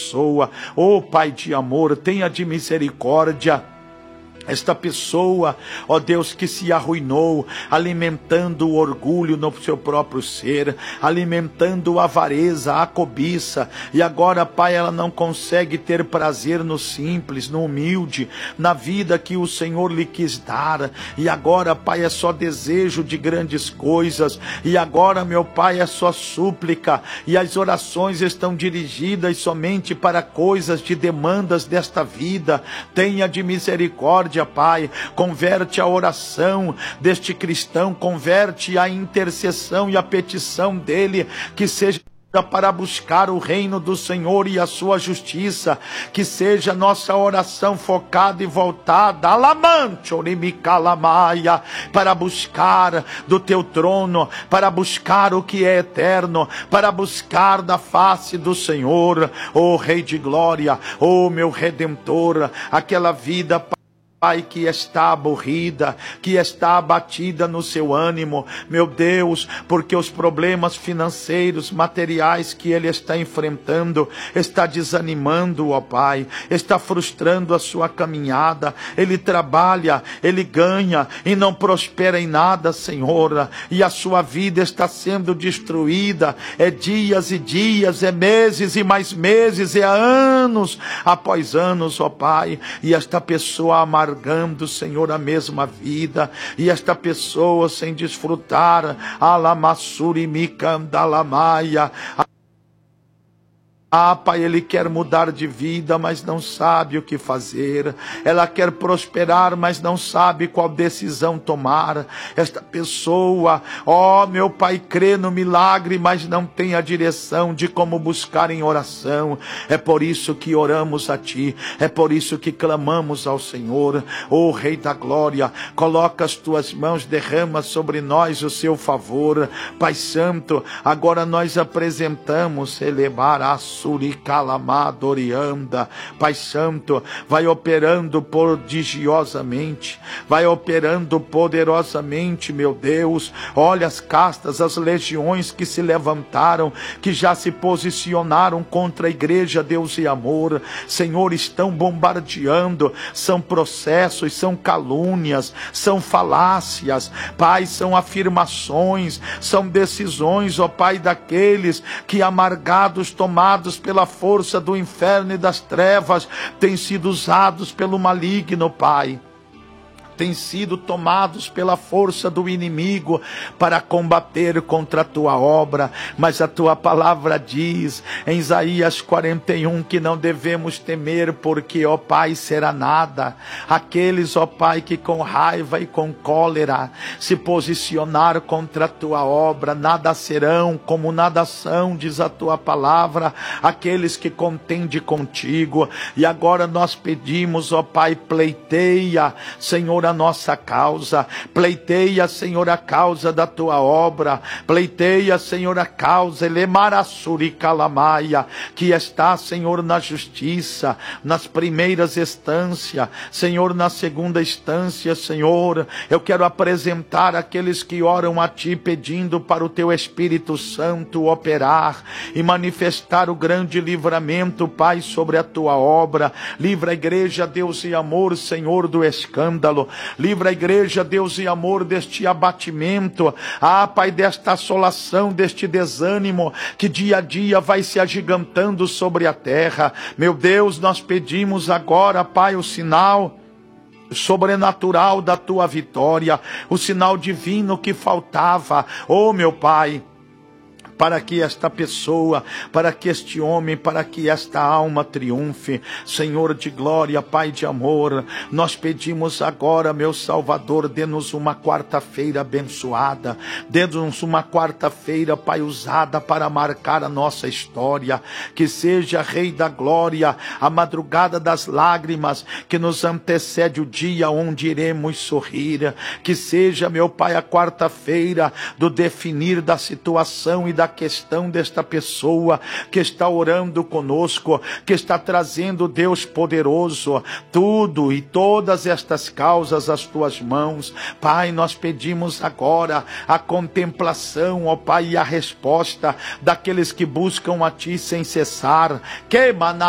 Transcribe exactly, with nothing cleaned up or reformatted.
pessoa. Ó Pai de amor, tenha de misericórdia. Esta pessoa, ó Deus, que se arruinou, alimentando o orgulho no seu próprio ser, alimentando a avareza, a cobiça, e agora, Pai, ela não consegue ter prazer no simples, no humilde, na vida que o Senhor lhe quis dar, e agora, Pai, é só desejo de grandes coisas, e agora, meu Pai, é só súplica, e as orações estão dirigidas somente para coisas de demandas desta vida. Tenha de misericórdia, Pai, converte a oração deste cristão, converte a intercessão e a petição dele, que seja para buscar o reino do Senhor e a sua justiça, que seja nossa oração focada e voltada, alamante, orimicalamaya, para buscar do teu trono, para buscar o que é eterno, para buscar da face do Senhor, ó Rei de glória, ó meu Redentor, aquela vida, Pai, que está aborrida, que está abatida no seu ânimo, meu Deus, porque os problemas financeiros, materiais que ele está enfrentando, está desanimando, ó Pai, está frustrando a sua caminhada. Ele trabalha, ele ganha e não prospera em nada, Senhor, e a sua vida está sendo destruída. É dias e dias, é meses e mais meses, é anos após anos, ó Pai, e esta pessoa amargada, amargando, Senhor, a mesma vida, e esta pessoa sem desfrutar, alamassuri micandalamaya. Ah, Pai, ele quer mudar de vida, mas não sabe o que fazer. Ela quer prosperar, mas não sabe qual decisão tomar. Esta pessoa, ó, meu Pai, crê no milagre, mas não tem a direção de como buscar em oração. É por isso que oramos a Ti, é por isso que clamamos ao Senhor. Ó Rei da Glória, coloca as Tuas mãos, derrama sobre nós o Seu favor. Pai Santo, agora nós apresentamos, elevar a Suricalamadorianda. Pai Santo, vai operando prodigiosamente, vai operando poderosamente, meu Deus. Olha as castas, as legiões que se levantaram, que já se posicionaram contra a igreja, Deus e amor. Senhor, estão bombardeando, são processos, são calúnias, são falácias, Pai, são afirmações, são decisões, ó Pai, daqueles que amargados, tomados pela força do inferno e das trevas, têm sido usados pelo maligno, Pai. Têm sido tomados pela força do inimigo para combater contra a tua obra, mas a tua palavra diz em Isaías quarenta e um que não devemos temer, porque, ó Pai, será nada. Aqueles, ó Pai, que com raiva e com cólera se posicionar contra a tua obra, nada serão, como nada são, diz a tua palavra, aqueles que contendem contigo. E agora nós pedimos, ó Pai, pleiteia, Senhor, a nossa causa, pleiteia, Senhor, a causa da tua obra, pleiteia, Senhor, a causa, Elemarassuricalamaya, que está, Senhor, na justiça, nas primeiras instâncias, Senhor, na segunda instância, Senhor. Eu quero apresentar aqueles que oram a Ti, pedindo para o Teu Espírito Santo operar e manifestar o grande livramento, Pai, sobre a Tua obra. Livra a igreja, Deus e amor, Senhor, do escândalo. Livra a igreja, Deus e amor, deste abatimento, ah, Pai, desta assolação, deste desânimo, que dia a dia vai se agigantando sobre a terra. Meu Deus, nós pedimos agora, Pai, o sinal sobrenatural da Tua vitória, o sinal divino que faltava, oh meu Pai, para que esta pessoa, para que este homem, para que esta alma triunfe. Senhor de glória, Pai de amor, nós pedimos agora, meu Salvador, dê-nos uma quarta-feira abençoada, dê-nos uma quarta-feira, Pai, usada para marcar a nossa história, que seja, Rei da glória, a madrugada das lágrimas, que nos antecede o dia onde iremos sorrir, que seja, meu Pai, a quarta-feira do definir da situação e da questão desta pessoa que está orando conosco, que está trazendo, Deus poderoso, tudo e todas estas causas às Tuas mãos. Pai, nós pedimos agora a contemplação, ó Pai, e a resposta daqueles que buscam a Ti sem cessar. Que